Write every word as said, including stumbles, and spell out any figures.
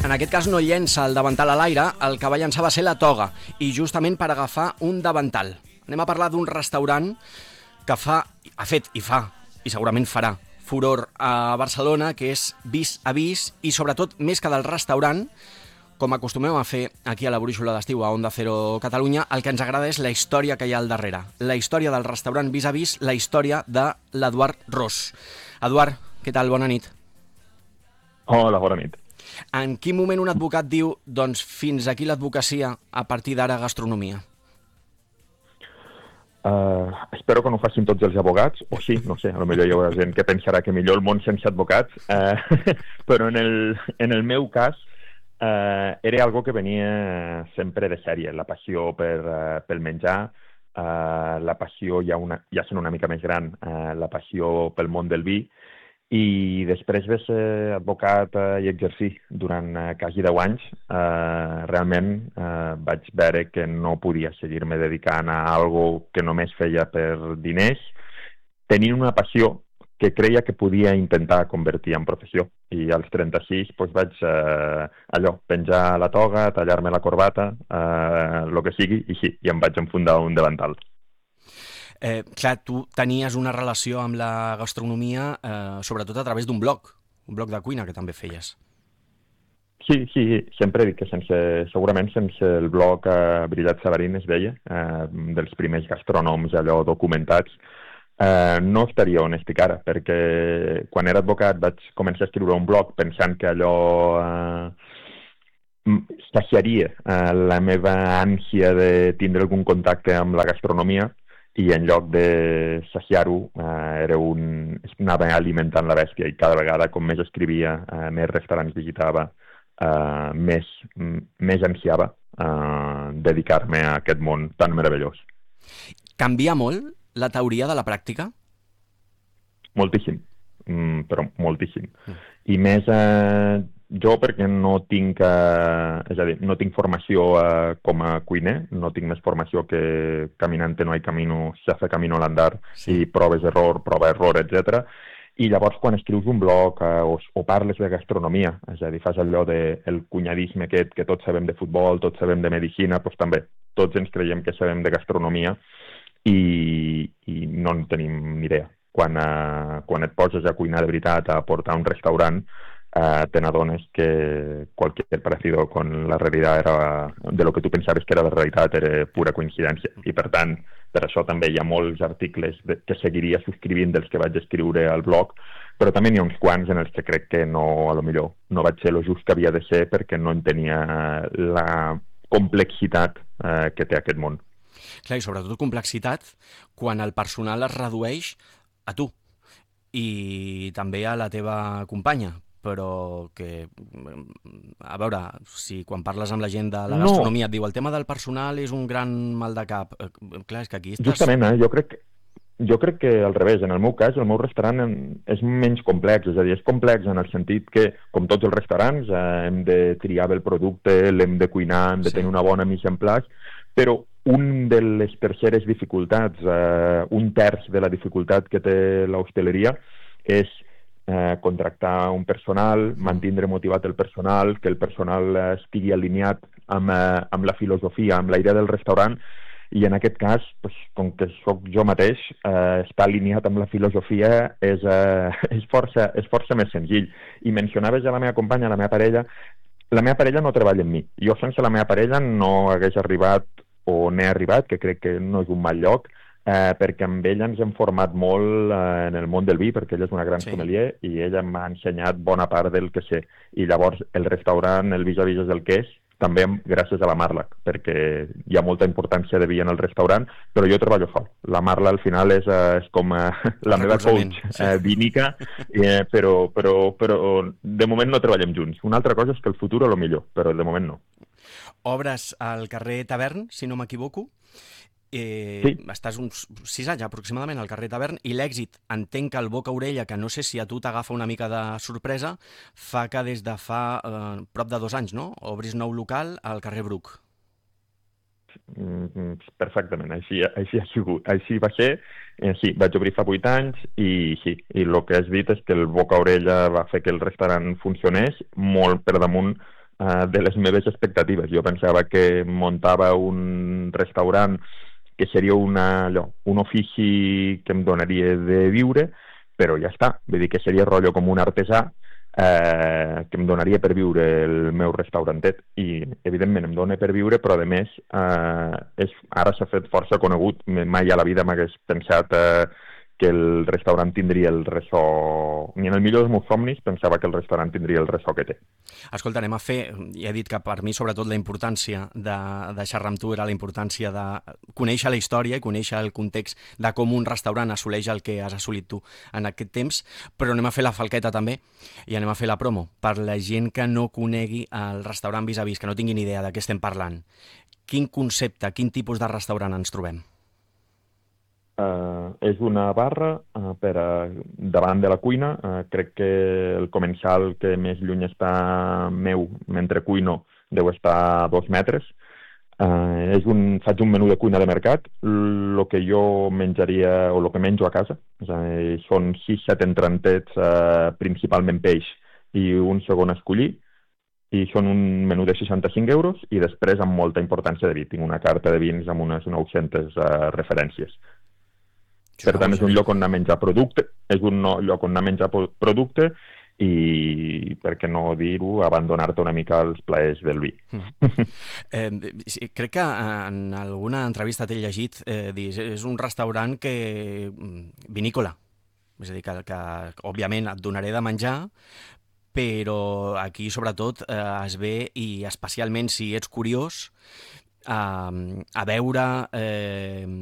En aquest cas no llença el davantal a l'aire, el que va llançar va ser la toga, i justament per agafar un davantal. Anem a parlar d'un restaurant que fa, ha fet i fa, i segurament farà, furor a Barcelona, que és Vis a Vis, i sobretot, més que del restaurant, com acostumem a fer aquí a la Brúixola d'Estiu a Onda Cero Catalunya, el que ens agrada és la història que hi ha al darrere. La història del restaurant Vis a Vis, la història de l'Eduard Ros. Eduard, què tal? Bona nit. Hola, bona nit. En quin moment un advocat diu, doncs fins aquí l'advocacia, a partir d'ara gastronomia? Uh, espero que no ho facin tots els advocats, o sí, no sé, potser hi haurà gent que pensarà que millor el món sense advocats, uh, però en el, en el meu cas uh, era algo que venia sempre de sèrie, la passió per, uh, pel menjar, uh, la passió, ja, una, ja sent una mica més gran, uh, la passió pel món del vi, i després de ser advocat eh, i exercir durant eh, quasi deu anys, eh, realment eh, vaig veure que no podia seguir-me dedicant a algo que només feia per diners, tenint una passió que creia que podia intentar convertir en professió. I als trenta-sis doncs, vaig eh, allò, penjar la toga, tallar-me la corbata, eh, el que sigui, i sí, i em vaig enfundar un davantal. Eh, clar, tu tenies una relació amb la gastronomia, eh, sobretot a través d'un blog, un blog de cuina que també feies. Sí, sí, sempre dic que sense, segurament sense el blog eh, Brillat Sabarín es deia, eh, dels primers gastrònoms allò documentats, eh, no estaria on estic ara, perquè quan era advocat vaig començar a escriure un blog pensant que allò eh, saciaria eh, la meva ànsia de tindre algun contacte amb la gastronomia, i en lloc de saciar-ho, eh, era un... anava alimentant la bèstia, i cada vegada, com més escrivia, eh, més restaurants visitava, eh, més, més ansiava eh, dedicar-me a aquest món tan meravellós. Canvia molt la teoria de la pràctica? Moltíssim, mm, però moltíssim. Mm. I més eh, jo perquè no tinc, eh, és a dir, no tinc formació eh, com a cuiner, no tinc més formació que caminante no hay camino, se hace camino al andar, sí. I proves error, prova error, etcètera. I llavors quan escrius un blog eh, o, o parles de gastronomia, és a dir, fas allò del de, cunyadisme aquest, que tots sabem de futbol, tots sabem de medicina, doncs també, tots ens creiem que sabem de gastronomia i, i no en tenim ni idea. Quan, eh, quan et poses a cuinar de veritat, a portar un restaurant, Uh, te n'adones que cualquier parecido con la realitat era, de lo que tu pensaves que era la realitat era pura coincidència. I per tant, per això també hi ha molts articles de, que seguiria subscrivint dels que vaig escriure al blog, però també n'hi ha uns quants en els que crec que no, a lo millor, no vaig ser lo just que havia de ser perquè no entenia la complexitat uh, que té aquest món. Clar, i sobretot complexitat quan el personal es redueix a tu i també a la teva companya, però que, a veure, si quan parles amb la gent de la gastronomia no. Et diu el tema del personal és un gran mal de cap, clar, és que aquí estàs... Justament, eh? jo, crec, jo crec que al revés, en el meu cas, el meu restaurant és menys complex, és a dir, és complex en el sentit que, com tots els restaurants, eh, hem de triar bé el producte, l'hem de cuinar, hem de sí. tenir una bona mise en place, però un de les terceres dificultats, eh, un terç de la dificultat que té l'hostaleria és Eh, contractar un personal, mantindre motivat el personal, que el personal eh, estigui alineat amb, eh, amb la filosofia, amb la idea del restaurant, i en aquest cas, pues, com que sóc jo mateix, eh, estar alineat amb la filosofia és, eh, és, força, és força més senzill. I mencionaves ja la meva companya, la meva parella, la meva parella no treballa amb mi. Jo sense la meva parella no hagués arribat o n'he arribat, que crec que no és un mal lloc, Eh, perquè amb ella ens hem format molt eh, en el món del vi, perquè ella és una gran sí. sommelier i ella m'ha ensenyat bona part del que sé. I llavors el restaurant, el Vis a Vis és el que és, també gràcies a la Marla, perquè hi ha molta importància de vi en el restaurant, però jo treballo sol. La Marla al final és, eh, és com eh, la meva coach sí. eh, vínica, eh, però, però, però de moment no treballem junts. Una altra cosa és que el futur és el millor, però de moment no. Obres al carrer Tavern, si no m'equivoco. Eh, sí. Estàs uns sis anys aproximadament al carrer Tavern i l'èxit, entenc que el boca-orella, que no sé si a tu t'agafa una mica de sorpresa, fa que des de fa eh, prop de dos anys, no? Obris nou local al carrer Bruc. Mm, perfectament, així, així ha sigut. Així va ser, eh, sí, vaig obrir fa vuit anys i sí, i el que has dit és que el boca-orella va fer que el restaurant funcionés molt per damunt uh, de les meves expectatives. Jo pensava que muntava un restaurant que seria una, allò, un ofici que em donaria de viure, però ja està. Vull dir que seria rotllo com un artesà eh, que em donaria per viure el meu restaurantet. I, evidentment, em dona per viure, però, a més, eh, és, ara s'ha fet força conegut. Mai a la vida m'hagués pensat eh, que el restaurant tindria el ressò... Ni en el millor dels meus somnis pensava que el restaurant tindria el ressò que té. Escolta, anem a fer... Ja he dit que per mi, sobretot, la importància de, de xerrar amb tu era la importància de conèixer la història i conèixer el context de com un restaurant assoleix el que has assolit tu en aquest temps, però anem a fer la falqueta també i anem a fer la promo per la gent que no conegui el restaurant Vis a Vis, que no tinguin idea de què estem parlant. Quin concepte, quin tipus de restaurant ens trobem? Uh, és una barra uh, per a, davant de la cuina. Uh, crec que el comensal que més lluny està meu mentre cuino deu estar a dos metres. Uh, és un, faig un menú de cuina de mercat, el que jo menjaria o el que menjo a casa. És a dir, són sis set entrantets, uh, principalment peix i un segon a escollir, i són un menú de seixanta-cinc euros i després amb molta importància de vi. Tinc una carta de vins amb unes nou-centes uh, referències. Per tant, és un lloc on anar a menjar producte, és un lloc on anar a menjar producte i, per què no dir-ho, abandonar-te una mica els plaers del vi. Mm. eh, sí, crec que en alguna entrevista t'he llegit eh, dir, és un restaurant que vinícola, és a dir, que, que òbviament et donaré de menjar, però aquí sobretot eh, es ve, i especialment si ets curiós, a, a veure eh,